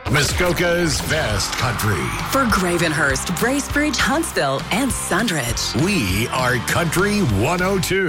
Muskoka's best country. For Gravenhurst, Bracebridge, Huntsville, and Sundridge. We are Country 102.